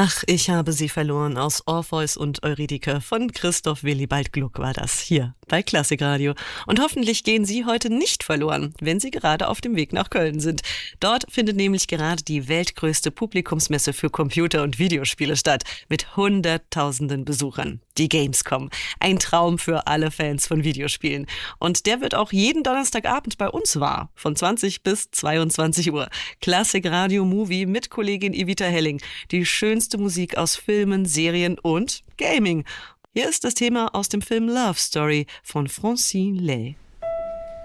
Ach, ich habe sie verloren aus Orpheus und Eurydike von Christoph Willibald Gluck war das hier bei Klassikradio. Und hoffentlich gehen Sie heute nicht verloren, wenn Sie gerade auf dem Weg nach Köln sind. Dort findet nämlich gerade die weltgrößte Publikumsmesse für Computer- und Videospiele statt, mit Hunderttausenden Besuchern. Die Gamescom. Ein Traum für alle Fans von Videospielen. Und der wird auch jeden Donnerstagabend bei uns wahr, von 20 bis 22 Uhr. Klassik Radio Movie mit Kollegin Evita Helling. Die schönste Musik aus Filmen, Serien und Gaming. Hier ist das Thema aus dem Film Love Story von Francine Lay.